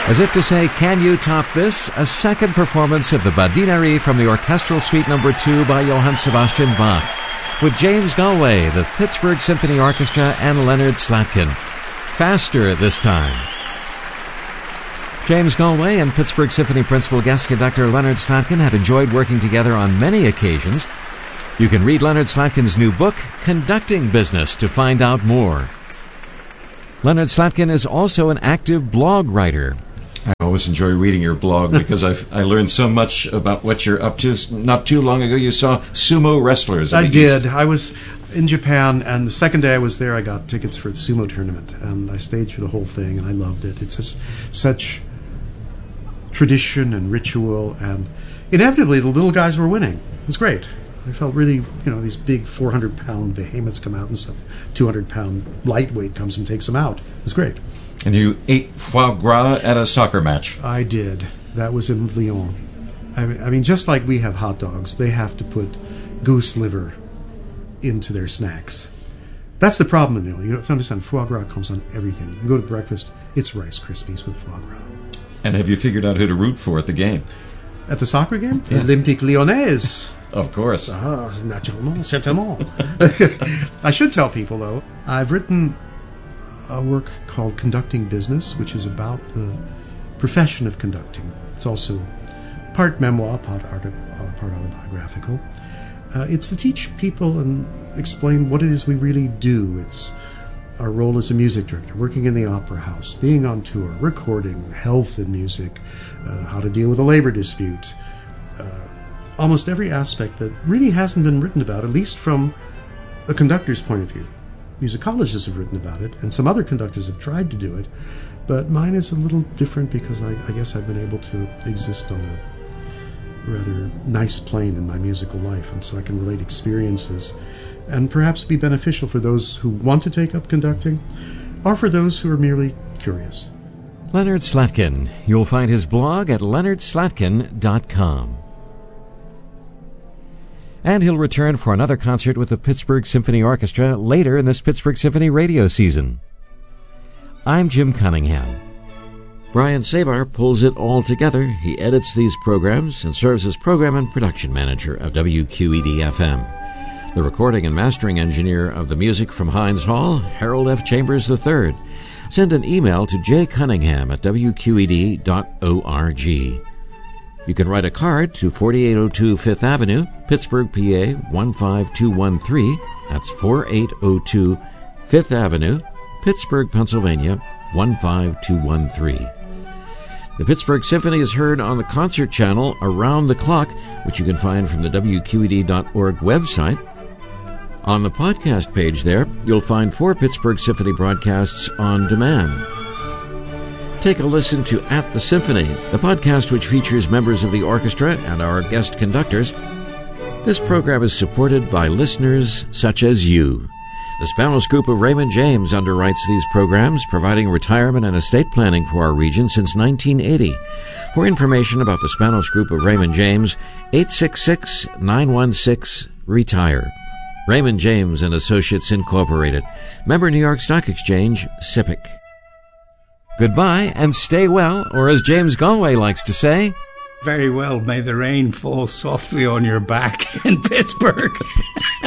As if to say, can you top this? A second performance of the Badinerie from the Orchestral Suite No. 2 by Johann Sebastian Bach, with James Galway, the Pittsburgh Symphony Orchestra, and Leonard Slatkin. Faster this time. James Galway and Pittsburgh Symphony Principal Guest Conductor Leonard Slatkin have enjoyed working together on many occasions. You can read Leonard Slatkin's new book, Conducting Business, to find out more. Leonard Slatkin is also an active blog writer. I always enjoy reading your blog because I learned so much about what you're up to. Not too long ago, you saw sumo wrestlers. I did. I was in Japan, and the second day I was there, I got tickets for the sumo tournament, and I stayed through the whole thing, and I loved it. It's just such tradition and ritual, and inevitably the little guys were winning. It was great. I felt really, these big 400-pound behemoths come out and stuff. 200-pound lightweight comes and takes them out. It was great. And you ate foie gras at a soccer match. I did. That was in Lyon. I mean, just like we have hot dogs, they have to put goose liver into their snacks. That's the problem in Lyon. You have to understand, foie gras comes on everything. You go to breakfast, it's Rice Krispies with foie gras. And have you figured out who to root for at the game? At the soccer game? Yeah. Olympique Lyonnais. Of course. Naturellement, certainement. I should tell people, though, I've written a work called Conducting Business, which is about the profession of conducting. It's also part memoir, part autobiographical. It's to teach people and explain what it is we really do. It's our role as a music director, working in the opera house, being on tour, recording, health in music, how to deal with a labor dispute. Almost every aspect that really hasn't been written about, at least from a conductor's point of view. Musicologists have written about it, and some other conductors have tried to do it, but mine is a little different because I guess I've been able to exist on a rather nice plane in my musical life, and so I can relate experiences and perhaps be beneficial for those who want to take up conducting or for those who are merely curious. Leonard Slatkin. You'll find his blog at leonardslatkin.com. And he'll return for another concert with the Pittsburgh Symphony Orchestra later in this Pittsburgh Symphony radio season. I'm Jim Cunningham. Brian Savar pulls it all together. He edits these programs and serves as program and production manager of WQED-FM. The recording and mastering engineer of the music from Hines Hall, Harold F. Chambers III. Send an email to jcunningham@wqed.org. You can write a card to 4802 Fifth Avenue, Pittsburgh, PA 15213. That's 4802 Fifth Avenue, Pittsburgh, Pennsylvania 15213. The Pittsburgh Symphony is heard on the concert channel Around the Clock, which you can find from the WQED.org website. On the podcast page there, you'll find 4 Pittsburgh Symphony broadcasts on demand. Take a listen to At the Symphony, the podcast which features members of the orchestra and our guest conductors. This program is supported by listeners such as you. The Spanos Group of Raymond James underwrites these programs, providing retirement and estate planning for our region since 1980. For information about the Spanos Group of Raymond James, 866-916-RETIRE. Raymond James and Associates Incorporated. Member New York Stock Exchange, SIPC. Goodbye and stay well, or as James Galway likes to say, very well, may the rain fall softly on your back in Pittsburgh.